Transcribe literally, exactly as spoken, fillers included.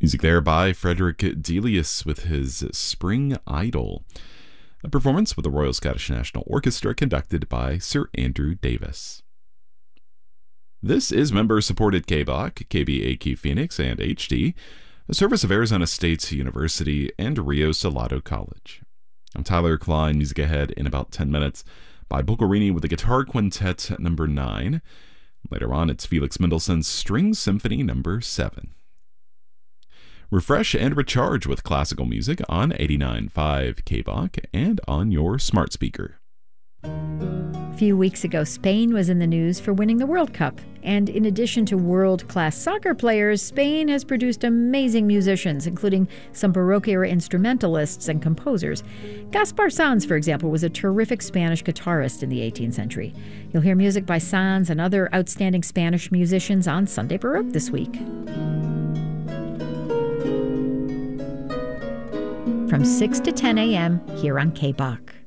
Music there by Frederick Delius with his Spring Idol, a performance with the Royal Scottish National Orchestra conducted by Sir Andrew Davis. This is member-supported K B O C, K B A Q Phoenix, and H D, a service of Arizona State University and Rio Salado College. I'm Tyler Klein. Music ahead in about ten minutes by Boccherini with the Guitar Quintet number nine. Later on, it's Felix Mendelssohn's String Symphony number seven. Refresh and recharge with classical music on eighty-nine point five K B O C and on your smart speaker. A few weeks ago, Spain was in the news for winning the World Cup. And in addition to world-class soccer players, Spain has produced amazing musicians, including some Baroque-era instrumentalists and composers. Gaspar Sanz, for example, was a terrific Spanish guitarist in the eighteenth century. You'll hear music by Sanz and other outstanding Spanish musicians on Sunday Baroque this week. From six to ten a.m. here on K B O C.